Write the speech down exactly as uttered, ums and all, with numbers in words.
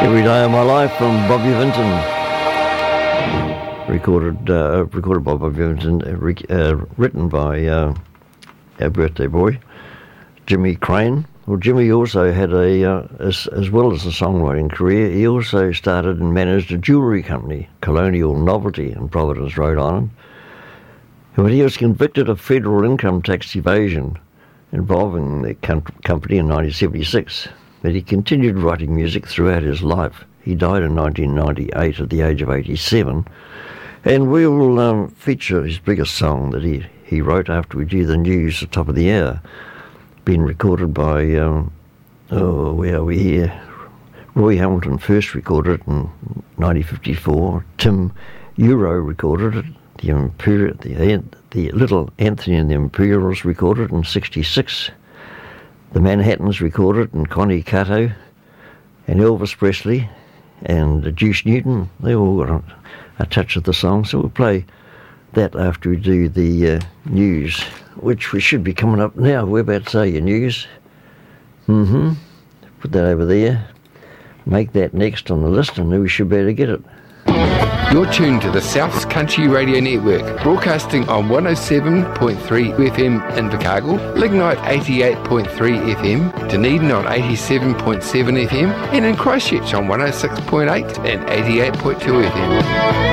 Every Day of My Life from Bobby Vinton. Recorded uh, recorded by Bobby Vinton, uh, re- uh, written by uh, our birthday boy, Jimmy Crane. Well, Jimmy also had a, uh, as, as well as a songwriting career, he also started and managed a jewellery company, Colonial Novelty, in Providence, Rhode Island. When he was convicted of federal income tax evasion involving the com- company in nineteen seventy-six, but he continued writing music throughout his life. He died in nineteen ninety-eight at the age of eighty-seven, and we will um, feature his biggest song that he, he wrote after we do the news at the top of the hour, been recorded by, um, oh, where are we here? Roy Hamilton first recorded it in nineteen fifty-four, Tim Euro recorded it, the Imperial, the, the Little Anthony and the Imperials recorded it in sixty-six, the Manhattans recorded it, and Connie Cato, and Elvis Presley, and Juice Newton, they all got a, a touch of the song. So we'll play that after we do the uh, news, which we should be coming up now. We're about to say your news. Mm-hmm. Put that over there. Make that next on the list, and then we should be able to get it. You're tuned to the South Country Radio Network, broadcasting on one oh seven point three F M in Invercargill, Lignite eighty-eight point three F M, Dunedin on eighty-seven point seven F M, and in Christchurch on one oh six point eight and eighty-eight point two F M.